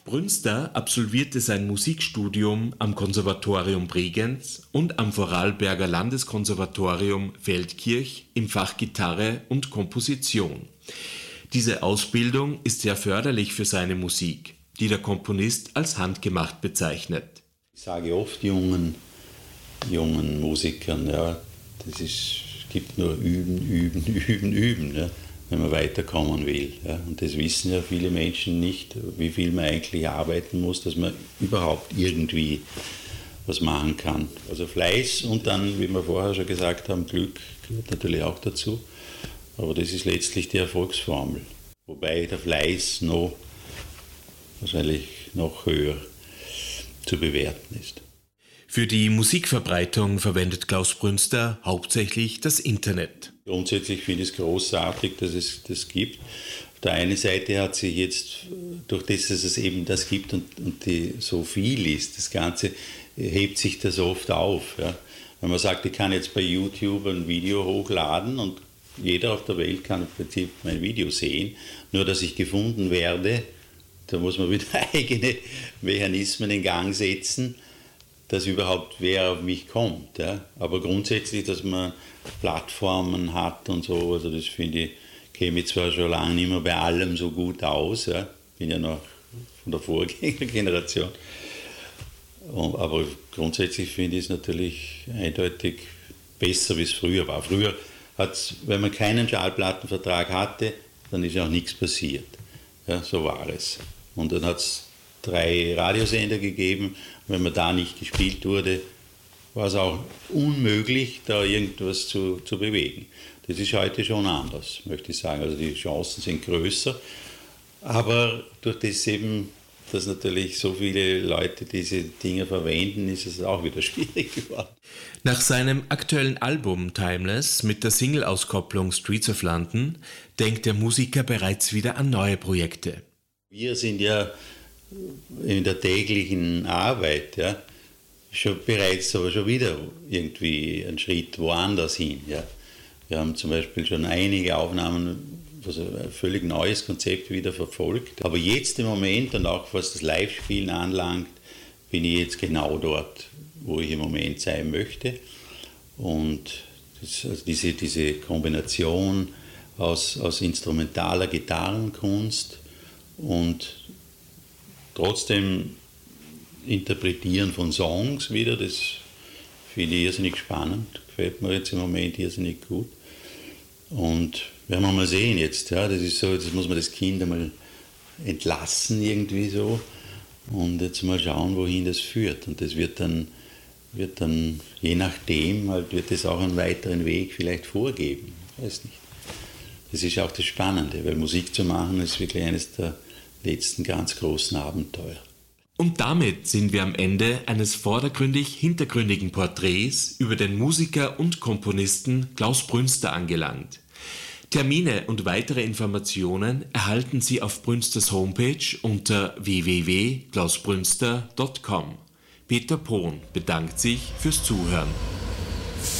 Brünster absolvierte sein Musikstudium am Konservatorium Bregenz und am Vorarlberger Landeskonservatorium Feldkirch im Fach Gitarre und Komposition. Diese Ausbildung ist sehr förderlich für seine Musik, die der Komponist als handgemacht bezeichnet. Ich sage oft jungen Musikern, ja, es gibt nur üben, ja, wenn man weiterkommen will. Ja. Und das wissen ja viele Menschen nicht, wie viel man eigentlich arbeiten muss, dass man überhaupt irgendwie was machen kann. Also Fleiß und dann, wie wir vorher schon gesagt haben, Glück gehört natürlich auch dazu. Aber das ist letztlich die Erfolgsformel. Wobei der Fleiß wahrscheinlich noch höher zu bewerten ist. Für die Musikverbreitung verwendet Klaus Brünster hauptsächlich das Internet. Grundsätzlich finde ich es großartig, dass es das gibt. Auf der einen Seite hat sich jetzt, durch das, dass es eben das gibt und so viel ist, das Ganze hebt sich das oft auf. Ja. Wenn man sagt, ich kann jetzt bei YouTube ein Video hochladen und jeder auf der Welt kann im Prinzip mein Video sehen, nur dass ich gefunden werde, da muss man wieder eigene Mechanismen in Gang setzen, dass überhaupt wer auf mich kommt. Ja. Aber grundsätzlich, dass man Plattformen hat und so, also das finde ich, käme ich zwar schon lange nicht mehr bei allem so gut aus, ja. Bin ja noch von der Vorgängergeneration, aber grundsätzlich finde ich es natürlich eindeutig besser, wie es früher war. Früher wenn man keinen Schallplattenvertrag hatte, dann ist auch nichts passiert. Ja, so war es. Und dann hat es 3 Radiosender gegeben. Wenn man da nicht gespielt wurde, war es auch unmöglich, da irgendwas zu bewegen. Das ist heute schon anders, möchte ich sagen. Also die Chancen sind größer. Aber durch das eben, dass natürlich so viele Leute diese Dinge verwenden, ist es auch wieder schwierig geworden. Nach seinem aktuellen Album Timeless mit der Single-Auskopplung Streets of London denkt der Musiker bereits wieder an neue Projekte. Wir sind ja in der täglichen Arbeit, ja, schon wieder irgendwie einen Schritt woanders hin. Ja. Wir haben zum Beispiel schon einige Aufnahmen, also ein völlig neues Konzept wieder verfolgt. Aber jetzt im Moment und auch was das Live-Spielen anlangt, bin ich jetzt genau dort, wo ich im Moment sein möchte. Und also diese Kombination aus instrumentaler Gitarrenkunst und trotzdem Interpretieren von Songs wieder, das finde ich irrsinnig spannend, gefällt mir jetzt im Moment irrsinnig gut. Und werden wir mal sehen jetzt, ja, das ist so, jetzt muss man das Kind einmal entlassen irgendwie so und jetzt mal schauen, wohin das führt. Und das wird dann je nachdem, halt wird es auch einen weiteren Weg vielleicht vorgeben, weiß nicht. Das ist auch das Spannende, weil Musik zu machen ist wirklich eines der letzten ganz großen Abenteuer. Und damit sind wir am Ende eines vordergründig-hintergründigen Porträts über den Musiker und Komponisten Klaus Brünster angelangt. Termine und weitere Informationen erhalten Sie auf Brünsters Homepage unter www.klausbrünster.com. Peter Pohn bedankt sich fürs Zuhören.